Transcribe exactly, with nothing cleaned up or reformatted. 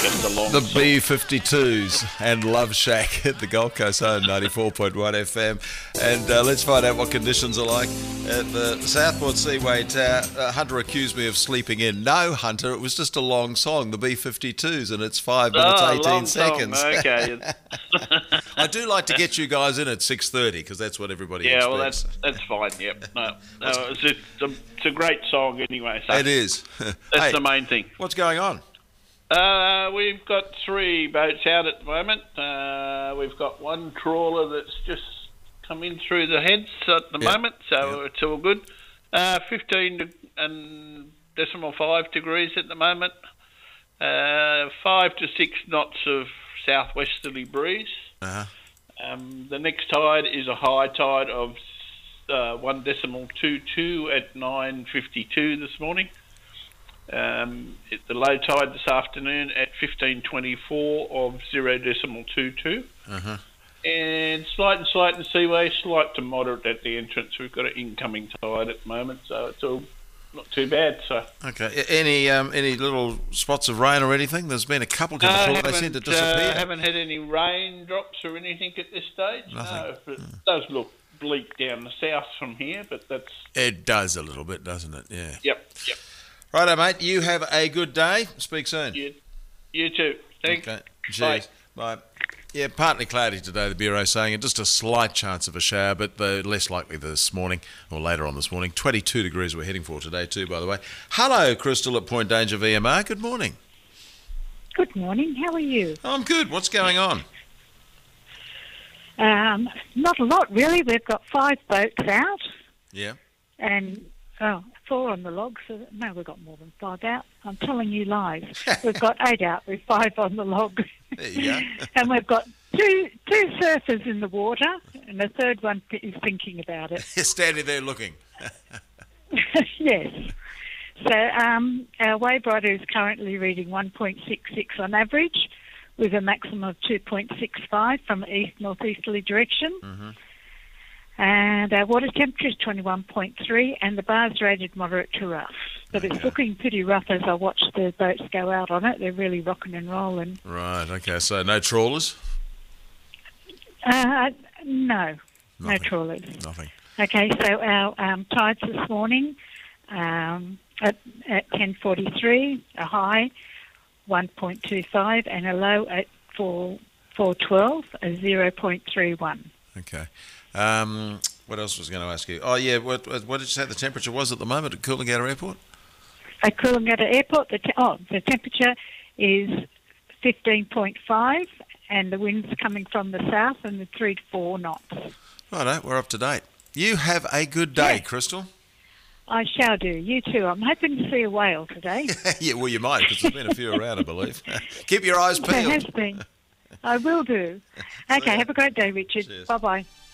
just a long The song. B fifty-twos and Love Shack at the Gold Coast Home, ninety-four point one F M. And uh, let's find out what conditions are like at the Southport Seaway Tower. Uh, Hunter accused me of sleeping in. No, Hunter, it was just a long song, the B fifty-twos, and it's five minutes, Oh, eighteen long seconds. Song. Okay. I do like to get you guys in at six thirty because that's what everybody Yeah, expects. well, that's that's fine. Yep. No, no, it's, just, it's, a, it's a great song anyway. So It is. that's Hey, the main thing. what's going on? Uh, we've got three boats out at the moment. Uh, we've got one trawler that's just come in through the heads at the Yep. moment, so Yep. it's all good. Uh, fifteen de- and decimal five degrees at the moment. Uh, five to six knots of southwesterly breeze. Uh-huh. Um, the next tide is a high tide of uh, one decimal two two at nine fifty two this morning. Um, it, the low tide this afternoon at fifteen twenty four of zero decimal two two. Uh-huh. And slight and slight in seaway, slight to moderate at the entrance. We've got an incoming tide at the moment, so it's all not too bad. So Okay. A- Any um, any little spots of rain or anything? There's been a couple. No, They seem to haven't, disappear. uh, haven't had any raindrops or anything at this stage. Nothing. No, it does look bleak down the south from here, but that's It does a little bit, doesn't it? Yeah. yep, yep. Righto, mate. You have a good day. Speak soon. You, you too. Thanks. Okay. Cheers. Bye. Yeah, partly cloudy today, the Bureau saying, and just a slight chance of a shower, but the less likely this morning, or later on this morning. twenty-two degrees we're heading for today too, by the way. Hello, Crystal at Point Danger V M R. Good morning. Good morning. How are you? I'm good. What's going on? Um, not a lot, really. We've got five boats out Yeah. and oh, four on the log. So no, we've got more than five out. I'm telling you lies. We've got eight out with five on the log. There you go. And we've got two two surfers in the water, and the third one is thinking about it. You're standing there looking. Yes. So um, our wave rider is currently reading one point six six on average, with a maximum of two point six five from the east northeasterly direction. Mm-hmm. And our water temperature is twenty-one point three, and the bar's rated moderate to rough. But it's Okay. looking pretty rough as I watch the boats go out on it. They're really rocking and rolling. Right, okay. So no trawlers? Uh, no, no Nothing. trawlers. Nothing. Okay, so our um, tides this morning um, at, at ten forty-three, a high one point two five, and a low at four twelve, a zero point three one. Okay. Um, what else was I going to ask you? Oh, yeah. What, what what did you say the temperature was at the moment at Coolangatta Airport? At Coolangatta Airport, the te- oh, the temperature is fifteen point five, and the wind's coming from the south, and the three to four knots. Righto, we're up to date. You have a good day, Yeah. Crystal. I shall do. You too. I'm hoping to see a whale today. Yeah, well, you might, because there's been a few around, I believe. Keep your eyes There has peeled. been. I will do. Okay, have a great day, Richard. Cheers. Bye-bye.